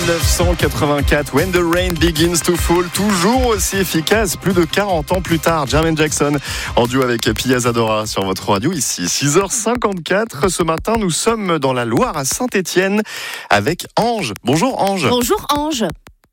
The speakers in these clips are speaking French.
1984, When the Rain Begins to Fall, toujours aussi efficace, plus de 40 ans plus tard. Jermaine Jackson en duo avec Pia Zadora sur votre radio, ici 6h54. Ce matin, nous sommes dans la Loire à Saint-Étienne avec Ange. Bonjour Ange. Bonjour Ange.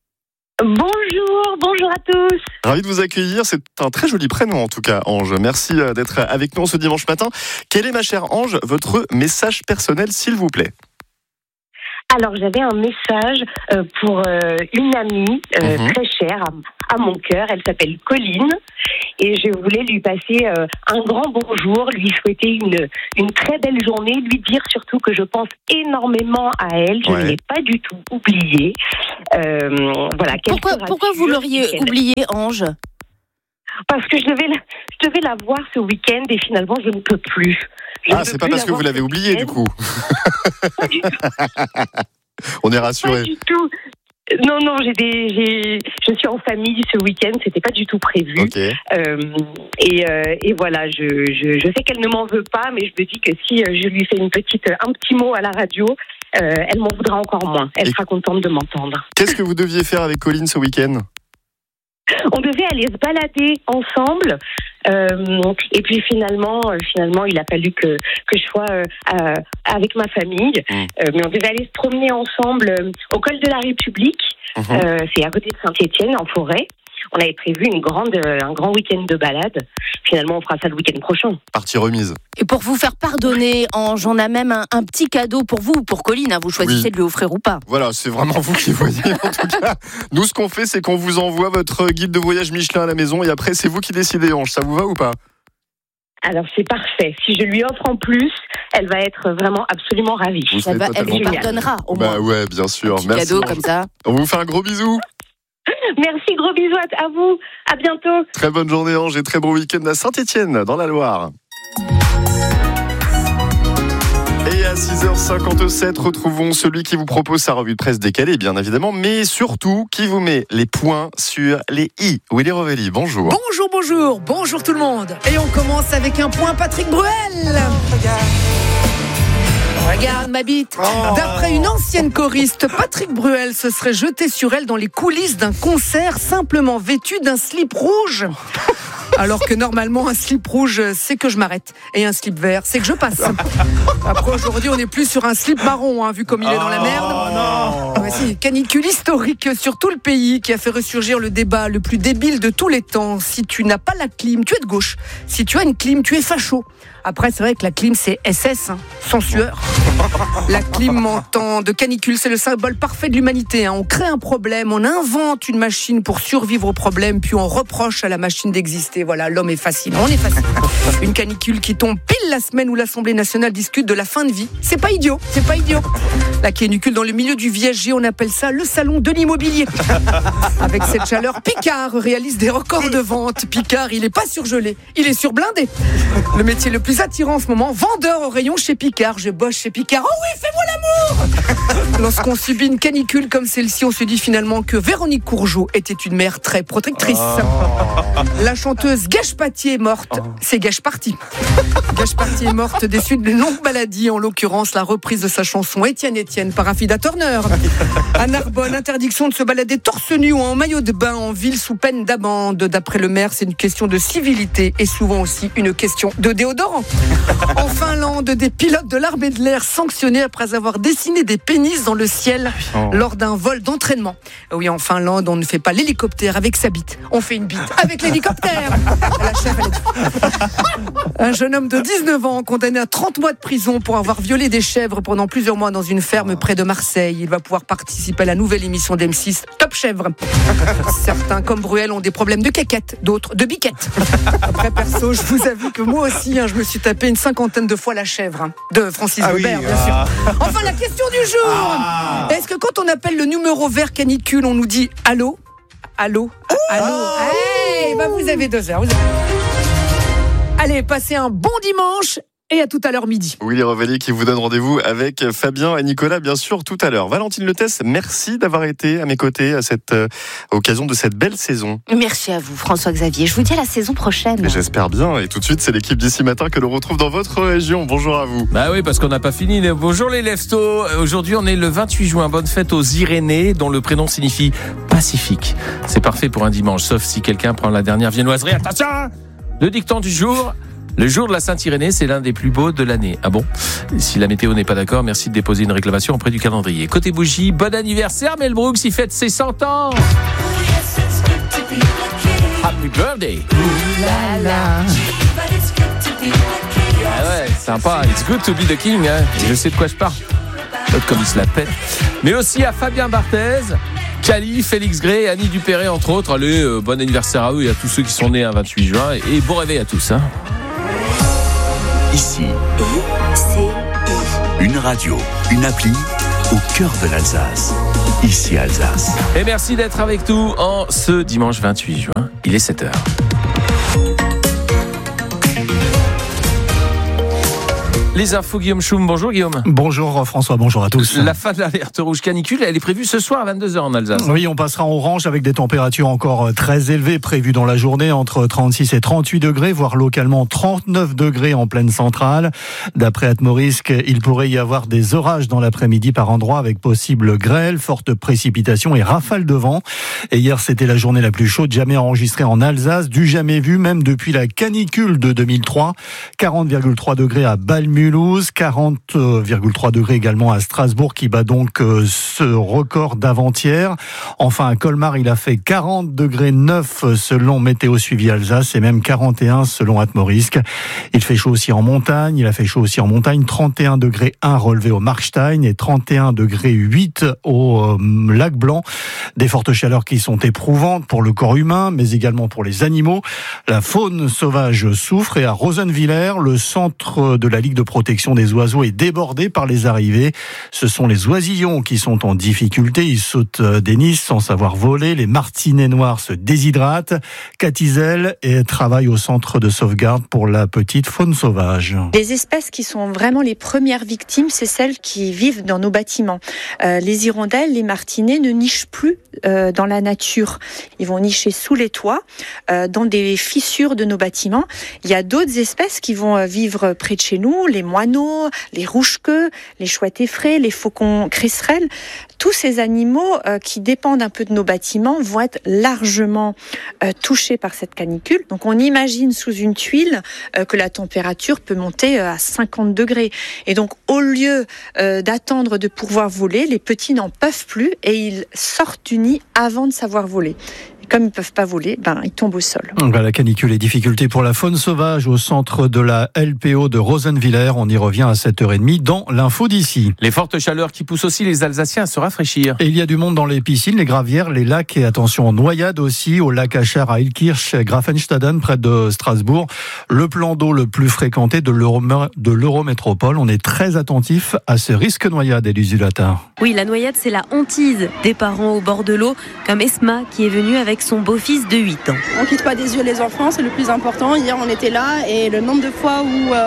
Bonjour à tous. Ravi de vous accueillir, c'est un très joli prénom en tout cas Ange. Merci d'être avec nous ce dimanche matin. Quel est, ma chère Ange, votre message personnel s'il vous plaît ? Alors, j'avais un message pour une amie très chère à mon cœur. Elle s'appelle Colline. Et je voulais lui passer un grand bonjour, lui souhaiter une très belle journée, lui dire surtout que je pense énormément à elle. Je ne l'ai pas du tout oubliée. Voilà. Pourquoi vous l'auriez oubliée, Ange ? Parce que je devais la voir ce week-end et finalement, je ne peux plus. C'est pas parce que vous l'avez oubliée, du coup. Pas du tout. On est rassurés. Pas du tout. Non, je suis en famille ce week-end, c'était pas du tout prévu. Okay. Et voilà, je sais qu'elle ne m'en veut pas, mais je me dis que si je lui fais un petit mot à la radio, elle m'en voudra encore moins. Elle sera contente de m'entendre. Qu'est-ce que vous deviez faire avec Colline ce week-end ? On devait aller se balader ensemble, et puis finalement, il a fallu que je sois avec ma famille. Mais on devait aller se promener ensemble au col de la République. C'est à côté de Saint-Étienne, en forêt. On avait prévu un grand week-end de balade. Finalement, on fera ça le week-end prochain. Partie remise. Et pour vous faire pardonner, Ange, on a même un petit cadeau pour vous, pour Colline. Vous choisissez de lui offrir ou pas. Voilà, c'est vraiment vous qui voyez. En tout cas, nous, ce qu'on fait, c'est qu'on vous envoie votre guide de voyage Michelin à la maison. Et après, c'est vous qui décidez, Ange. Ça vous va ou pas ? Alors, c'est parfait. Si je lui offre en plus, elle va être vraiment absolument ravie. Elle vous pardonnera, au moins. Bah ouais, bien sûr. Un petit merci. cadeau comme ça. On vous fait un gros bisou. Merci, gros bisous à vous. À bientôt. Très bonne journée, Ange, et très bon week-end à Saint-Étienne, dans la Loire. Et à 6h57, retrouvons celui qui vous propose sa revue de presse décalée, bien évidemment, mais surtout qui vous met les points sur les i. Willy Rovelli, bonjour. Bonjour tout le monde. Et on commence avec un point Patrick Bruel. Regarde ma bite. D'après une ancienne choriste, Patrick Bruel se serait jeté sur elle dans les coulisses d'un concert simplement vêtu d'un slip rouge. Alors que normalement, un slip rouge, c'est que je m'arrête. Et un slip vert, c'est que je passe. Après, aujourd'hui, on n'est plus sur un slip marron, vu comme il est dans la merde. Voici, canicule historique sur tout le pays qui a fait ressurgir le débat le plus débile de tous les temps. Si tu n'as pas la clim, tu es de gauche. Si tu as une clim, tu es facho. Après, c'est vrai que la clim, c'est SS, sans sueur. La clim en temps de canicule, c'est le symbole parfait de l'humanité. On crée un problème, on invente une machine pour survivre au problème, puis on reproche à la machine d'exister. Voilà, l'homme est facile, on est facile. Une canicule qui tombe pile la semaine où l'Assemblée nationale discute de la fin de vie. C'est pas idiot. La canicule dans le milieu du Viager, on appelle ça le salon de l'immobilier. Avec cette chaleur, Picard réalise des records de vente. Picard, il est pas surgelé, il est surblindé. Le métier le plus attirant en ce moment, vendeur au rayon chez Picard. Je bosse chez Picard. Oh oui, fais-moi l'amour. Lorsqu'on subit une canicule comme celle-ci, on se dit finalement que Véronique Courgeot était une mère très protectrice. La chanteuse Gage Pattier est morte. C'est Gage Party. Gage Party est morte des suites d'une longue maladie, en l'occurrence la reprise de sa chanson Étienne par Affida Turner. À Narbonne, interdiction de se balader torse nu ou en maillot de bain en ville sous peine d'amende. D'après le maire, c'est une question de civilité et souvent aussi une question de déodorant. En Finlande, des pilotes de l'armée de l'air sanctionnés après avoir dessiné des pénis dans le ciel lors d'un vol d'entraînement. Oui, en Finlande, on ne fait pas l'hélicoptère avec sa bite. On fait une bite avec l'hélicoptère. La chef, elle est... Un jeune homme de 19 ans condamné à 30 mois de prison pour avoir violé des chèvres pendant plusieurs mois dans une ferme près de Marseille. Il va pouvoir participer à la nouvelle émission d'M6 Top Chèvre. Certains, comme Bruel, ont des problèmes de caquette, d'autres de biquette. Après, perso, je vous avoue que moi aussi, je me suis tapé une 50aine de fois la chèvre de Francis Weber, bien sûr. Enfin, la question du jour. Est-ce que quand on appelle le numéro vert canicule, on nous dit allô? Allô? Hey, vous avez 2 heures. Allez, passez un bon dimanche et à tout à l'heure midi. Willy Revelli qui vous donne rendez-vous avec Fabien et Nicolas, bien sûr, tout à l'heure. Valentine Letès, merci d'avoir été à mes côtés à cette occasion de cette belle saison. Merci à vous, François-Xavier. Je vous dis à la saison prochaine. Et j'espère bien. Et tout de suite, c'est l'équipe d'ici matin que l'on retrouve dans votre région. Bonjour à vous. Bah oui, parce qu'on n'a pas fini. Bonjour les leftos. Aujourd'hui, on est le 28 juin. Bonne fête aux Irénées, dont le prénom signifie pacifique. C'est parfait pour un dimanche, sauf si quelqu'un prend la dernière viennoiserie. Attention, le dicton du jour. Le jour de la Sainte-Irénée, c'est l'un des plus beaux de l'année. Ah bon ? Si la météo n'est pas d'accord, merci de déposer une réclamation auprès du calendrier. Côté bougie, bon anniversaire Mel Brooks, il fête ses 100 ans. Happy birthday. Ah ouais, sympa. It's good to be the king. Hein. Je sais de quoi je parle. L'autre comme il se la pète. Mais aussi à Fabien Barthez, Cali, Félix Gray, Annie Dupéré, entre autres. Allez, bon anniversaire à eux et à tous ceux qui sont nés un 28 juin. Et bon réveil à tous. Hein. Ici, une radio, une appli au cœur de l'Alsace. Ici Alsace. Et merci d'être avec nous en ce dimanche 28 juin. Il est 7h. Les infos, Guillaume Choum. Bonjour Guillaume. Bonjour François, bonjour à tous. La fin de l'alerte rouge canicule, elle est prévue ce soir à 22h en Alsace. Oui, on passera en orange avec des températures encore très élevées prévues dans la journée, entre 36 et 38 degrés, voire localement 39 degrés en plaine centrale. D'après Atmorisk, il pourrait y avoir des orages dans l'après-midi par endroits avec possible grêle, fortes précipitations et rafales de vent. Et hier, c'était la journée la plus chaude jamais enregistrée en Alsace, du jamais vu, même depuis la canicule de 2003. 40,3 degrés à Balmulhouse, 40,3 degrés également à Strasbourg, qui bat donc ce record d'avant-hier. Enfin, à Colmar, il a fait 40 degrés 9 selon Météo Suivi Alsace et même 41 selon Atmorisk. Il fait chaud aussi en montagne. Il a fait chaud aussi en montagne. 31 degrés 1 relevé au Markstein et 31 degrés 8 au Lac Blanc. Des fortes chaleurs qui sont éprouvantes pour le corps humain, mais également pour les animaux. La faune sauvage souffre et à Rosenwiller, le centre de la Ligue de protection des oiseaux est débordé par les arrivées. Ce sont les oisillons qui sont en difficulté. Ils sautent des nids sans savoir voler. Les martinets noirs se déshydratent. Cathy Zell travaille au centre de sauvegarde pour la petite faune sauvage. Les espèces qui sont vraiment les premières victimes, c'est celles qui vivent dans nos bâtiments. Les hirondelles, les martinets ne nichent plus dans la nature. Ils vont nicher sous les toits, dans des fissures de nos bâtiments. Il y a d'autres espèces qui vont vivre près de chez nous, les moineaux, les rouge-queues, les chouettes effraies, les faucons cresserelles. Tous ces animaux qui dépendent un peu de nos bâtiments vont être largement touchés par cette canicule. Donc on imagine sous une tuile que la température peut monter à 50 degrés. Et donc au lieu d'attendre de pouvoir voler, les petits n'en peuvent plus et ils sortent du nid avant de savoir voler. Comme ils ne peuvent pas voler, ils tombent au sol. La canicule et difficultés pour la faune sauvage au centre de la LPO de Rosenwiller. On y revient à 7h30 dans l'info d'ici. Les fortes chaleurs qui poussent aussi les Alsaciens à se rafraîchir. Et il y a du monde dans les piscines, les gravières, les lacs et attention, noyades aussi au lac Achar à Ilkirch, Grafenstaden, près de Strasbourg. Le plan d'eau le plus fréquenté de l'Eurométropole. On est très attentif à ce risque noyade, Élise Dulatin. Oui, la noyade, c'est la hantise des parents au bord de l'eau, comme Esma qui est venue avec son beau-fils de 8 ans. On ne quitte pas des yeux les enfants, c'est le plus important. Hier, on était là et le nombre de fois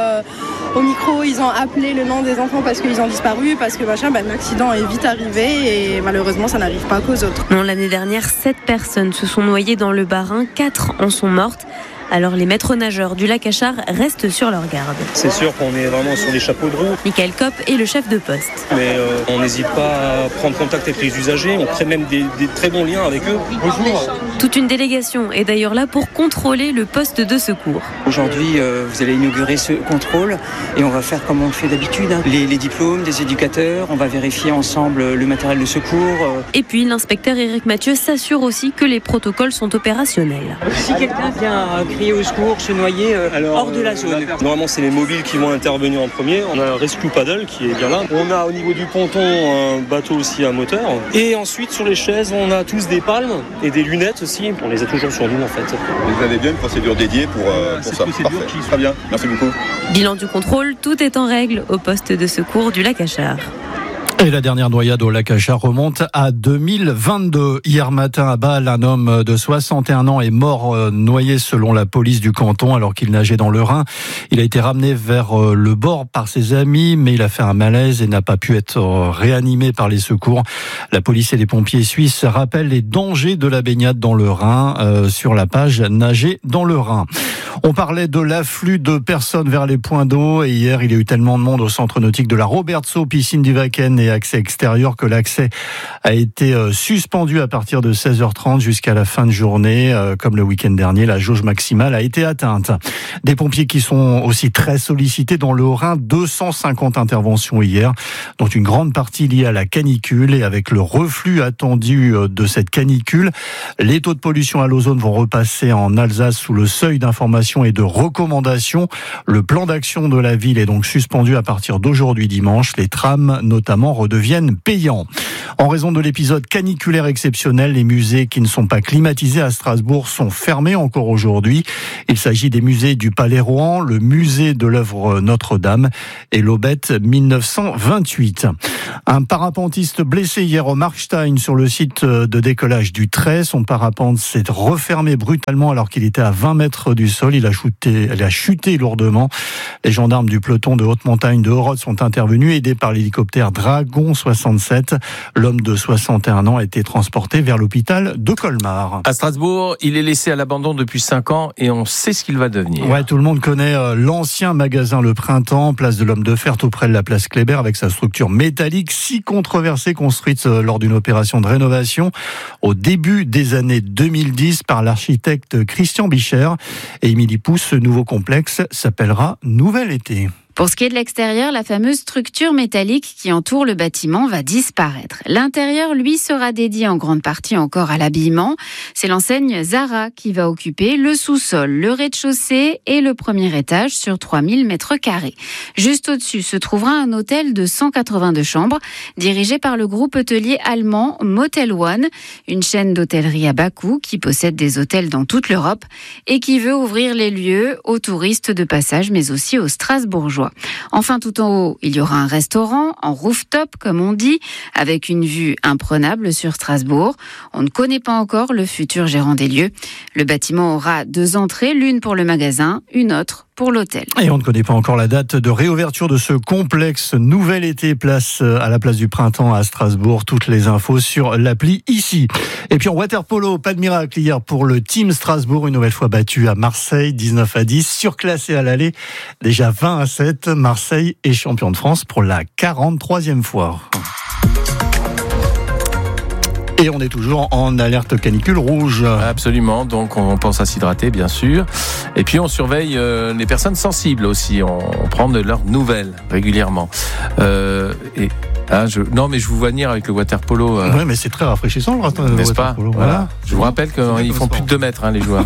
où au micro, ils ont appelé le nom des enfants parce qu'ils ont disparu, parce que l'accident est vite arrivé et malheureusement, ça n'arrive pas qu'aux autres. Non, l'année dernière, 7 personnes se sont noyées dans le Bas-Rhin, 4 en sont mortes. Alors les maîtres nageurs du lac Achar restent sur leur garde. C'est sûr qu'on est vraiment sur les chapeaux de roue. Michael Kopp est le chef de poste. Mais on n'hésite pas à prendre contact avec les usagers, on crée même des très bons liens avec eux. Bonjour. Toute une délégation est d'ailleurs là pour contrôler le poste de secours. Aujourd'hui, vous allez inaugurer ce contrôle et on va faire comme on le fait d'habitude. Les diplômes des éducateurs, on va vérifier ensemble le matériel de secours. Et puis l'inspecteur Éric Mathieu s'assure aussi que les protocoles sont opérationnels. Si quelqu'un vient crier au secours, se noyer hors de la zone. Normalement, c'est les mobiles qui vont intervenir en premier. On a un rescue paddle qui est bien là. On a au niveau du ponton un bateau aussi à moteur. Et ensuite, sur les chaises, on a tous des palmes et des lunettes aussi. On les a toujours sur nous en fait. Vous avez bien une procédure dédiée pour ça. Parfait. Très bien, merci beaucoup. Bilan du contrôle, tout est en règle au poste de secours du lac Achar. Et la dernière noyade au lac Achard remonte à 2022. Hier matin à Bâle, un homme de 61 ans est mort noyé selon la police du canton alors qu'il nageait dans le Rhin. Il a été ramené vers le bord par ses amis, mais il a fait un malaise et n'a pas pu être réanimé par les secours. La police et les pompiers suisses rappellent les dangers de la baignade dans le Rhin sur la page Nager dans le Rhin. On parlait de l'afflux de personnes vers les points d'eau et hier il y a eu tellement de monde au centre nautique de la Robertsau, piscine du Wacken et accès extérieur que l'accès a été suspendu à partir de 16h30 jusqu'à la fin de journée. Comme le week-end dernier, la jauge maximale a été atteinte. Des pompiers qui sont aussi très sollicités dans le Haut-Rhin, 250 interventions hier, dont une grande partie liée à la canicule et avec le reflux attendu de cette canicule. Les taux de pollution à l'ozone vont repasser en Alsace sous le seuil d'information et de recommandation. Le plan d'action de la ville est donc suspendu à partir d'aujourd'hui dimanche. Les trams notamment redeviennent payants. En raison de l'épisode caniculaire exceptionnel, les musées qui ne sont pas climatisés à Strasbourg sont fermés encore aujourd'hui. Il s'agit des musées du Palais Rohan, le musée de l'œuvre Notre-Dame et l'Aubette 1928. Un parapentiste blessé hier au Markstein sur le site de décollage du Trait. Son parapente s'est refermé brutalement alors qu'il était à 20 mètres du sol. Il a chuté lourdement. Les gendarmes du peloton de haute montagne de Horod sont intervenus, aidés par l'hélicoptère Dragon 67. L'homme de 61 ans a été transporté vers l'hôpital de Colmar. À Strasbourg, il est laissé à l'abandon depuis 5 ans et on sait ce qu'il va devenir. Ouais, tout le monde connaît l'ancien magasin Le Printemps, place de l'Homme de Fer, tout près de la place Kléber, avec sa structure métallique si controversée, construite lors d'une opération de rénovation au début des années 2010 par l'architecte Christian Bicher. Et Émilie Pousse, ce nouveau complexe s'appellera Nouvel Été. Pour ce qui est de l'extérieur, la fameuse structure métallique qui entoure le bâtiment va disparaître. L'intérieur, lui, sera dédié en grande partie encore à l'habillement. C'est l'enseigne Zara qui va occuper le sous-sol, le rez-de-chaussée et le premier étage sur 3000 mètres carrés. Juste au-dessus se trouvera un hôtel de 182 chambres, dirigé par le groupe hôtelier allemand Motel One, une chaîne d'hôtellerie à bas coût qui possède des hôtels dans toute l'Europe et qui veut ouvrir les lieux aux touristes de passage, mais aussi aux Strasbourgeois. Enfin, tout en haut, il y aura un restaurant en rooftop, comme on dit, avec une vue imprenable sur Strasbourg. On ne connaît pas encore le futur gérant des lieux. Le bâtiment aura 2 entrées, l'une pour le magasin, une autre pour l'hôtel. Et on ne connaît pas encore la date de réouverture de ce complexe Nouvel Été, place à la place du Printemps à Strasbourg. Toutes les infos sur l'appli ici. Et puis en waterpolo, pas de miracle hier pour le Team Strasbourg, une nouvelle fois battu à Marseille, 19-10, surclassé à l'aller, déjà 20-7. Marseille est champion de France pour la 43e fois. Et on est toujours en alerte canicule rouge. Absolument, donc on pense à s'hydrater bien sûr. Et puis on surveille les personnes sensibles aussi. On prend de leurs nouvelles régulièrement. Non mais je vous vois venir avec le waterpolo. Oui, mais c'est très rafraîchissant le waterpolo. N'est-ce pas ? Voilà. Je vous rappelle qu'ils font plus de 2 mètres les joueurs.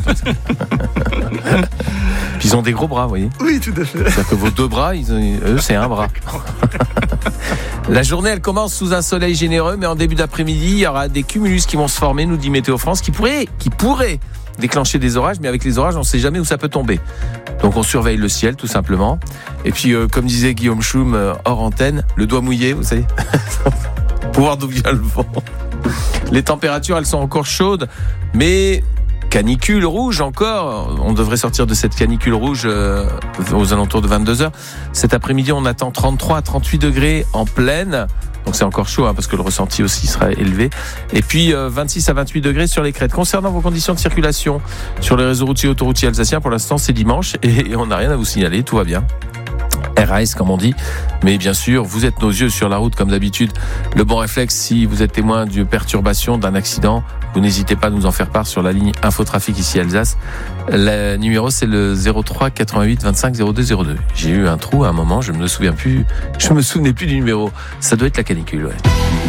Puis ils ont des gros bras, vous voyez. Oui, tout à fait. C'est-à-dire que vos 2 bras, eux c'est un bras. La journée, elle commence sous un soleil généreux, mais en début d'après-midi, il y aura des cumulus qui vont se former, nous dit Météo France, qui pourraient déclencher des orages, mais avec les orages, on ne sait jamais où ça peut tomber. Donc on surveille le ciel, tout simplement. Et puis, comme disait Guillaume Schum, hors antenne, le doigt mouillé, vous savez, pour voir d'où vient le vent. Les températures, elles sont encore chaudes, mais canicule rouge encore. On devrait sortir de cette canicule rouge aux alentours de 22h. Cet après-midi, on attend 33 à 38 degrés en plaine. Donc c'est encore chaud parce que le ressenti aussi sera élevé. Et puis 26 à 28 degrés sur les crêtes. Concernant vos conditions de circulation sur les réseaux routiers et autoroutiers alsaciens, pour l'instant c'est dimanche et on n'a rien à vous signaler, tout va bien. RAS comme on dit, mais bien sûr vous êtes nos yeux sur la route comme d'habitude. Le bon réflexe, si vous êtes témoin d'une perturbation, d'un accident, vous n'hésitez pas à nous en faire part sur la ligne Infotrafic ici Alsace. Le numéro c'est le 03 88 25 02 02. J'ai eu un trou à un moment, je me souvenais plus du numéro. Ça doit être la canicule, ouais.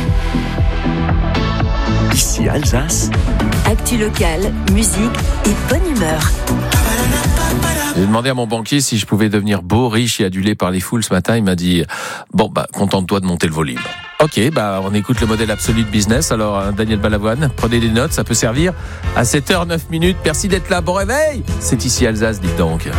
Ici Alsace. Actu locale, musique et bonne humeur. J'ai demandé à mon banquier si je pouvais devenir beau, riche et adulé par les foules ce matin. Il m'a dit contente-toi de monter le volume. Ok, on écoute le modèle absolu de business. Alors Daniel Balavoine, prenez des notes, ça peut servir à 7h09. Merci d'être là, bon réveil. C'est ici Alsace, dites donc.